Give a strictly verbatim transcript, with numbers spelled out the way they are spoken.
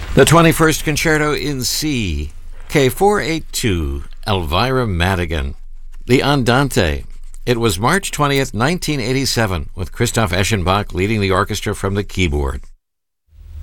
The twenty-first Concerto in C, K four eighty-two, Elvira Madigan. The Andante. It was March twentieth, nineteen eighty-seven, with Christoph Eschenbach leading the orchestra from the keyboard.